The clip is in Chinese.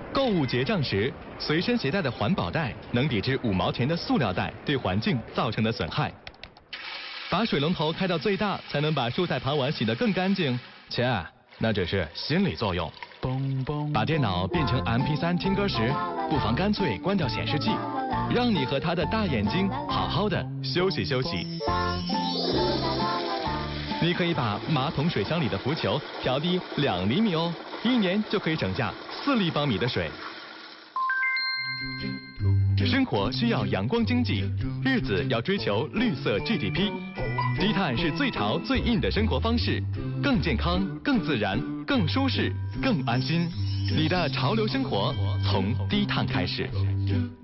购物结账时，随身携带的环保袋能抵制5毛钱的塑料袋对环境造成的损害。把水龙头开到最大，才能把蔬菜盘碗洗得更干净。切，那只是心理作用。把电脑变成 MP3 听歌时，不妨干脆关掉显示器，让你和他的大眼睛好好的休息休息。你可以把马桶水箱里的浮球调低2厘米哦，1年就可以省下4立方米的水。生活需要阳光经济，日子要追求绿色 GDP。低碳是最潮最硬的生活方式，更健康、更自然、更舒适、更安心。你的潮流生活从低碳开始。